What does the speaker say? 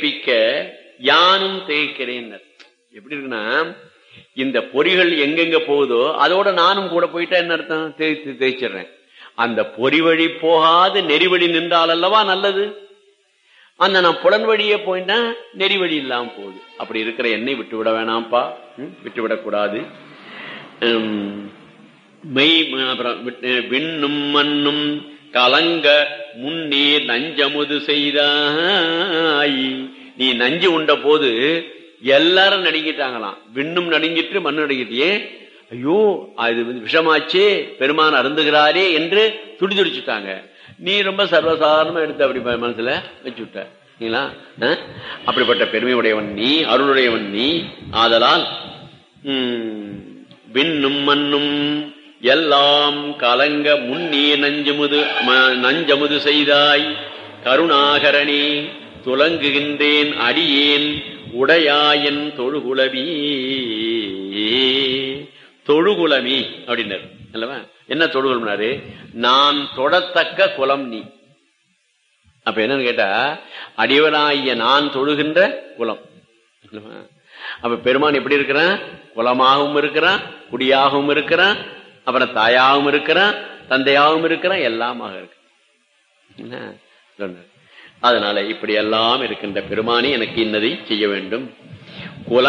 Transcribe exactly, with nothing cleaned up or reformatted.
பிக்க யானும் தேய்க்கிறேன். எப்படி இருக்குன்னா, இந்த பொறிகள் எங்கெங்க போகுதோ அதோட நானும் கூட போயிட்டா என்ன அர்த்தம்? தேய்த்து தேய்ச்சிடுறேன். அந்த பொறி வழி போகாது நெறி வழி நின்றால் அல்லவா நல்லது. அந்த நான் புலன் வழியே போயிட்டா நெறி வழி இல்லாம போகுது. அப்படி இருக்கிற என்னை விட்டு விட வேணாம்ப்பா, விட்டு விடக்கூடாது. மெய் விண்ணும் மண்ணும் கலங்க முன்னே நஞ்சமுது செய்தாய். நீ நஞ்சு உண்ட போது எல்லாரும் நடுங்கிட்டாங்களாம். விண்ணும் நடுங்கிட்டு மண்ணு நடுங்கிட்டே, ஐயோ அது விஷமாச்சே, பெருமான் அருந்துகிறாரே என்று துடி துடிச்சுட்டாங்க. நீ ரொம்ப சர்வசாதாரணமா எடுத்து அப்படி மனசுல வச்சு விட்டீங்களா? அப்படிப்பட்ட பெருமை உடையவன் நீ, அருளுடையவன் நீ. ஆதலால் உம் விண்ணும் மண்ணும் எல்லாம் கலங்க முன்னே நஞ்சமுது நஞ்சமுது செய்தாய். கருணாகரணி துலங்குகின்றேன் அடியேன் உடையாயன் தொழுகுலவி. தொழுகுலமி அப்படின்னாரு அல்லவா? என்ன தொழுகுலம்னாரு? நான் தொடத்தக்க குலம் நீ. அப்ப என்னன்னு கேட்டா, அடியவனாகிய நான் தொழுகின்ற குலம். அப்ப பெருமான் எப்படி இருக்கிறான்? குலமாகவும் இருக்கிறான், குடியாகவும் இருக்கிறான், அப்புறம் தாயாகவும் இருக்கிறான், தந்தையாகவும் இருக்கிறான், எல்லாமாக இருக்கு. அதனால இப்படி எல்லாம் இருக்கின்ற பெருமானி எனக்கு இன்னதை செய்ய வேண்டும். குல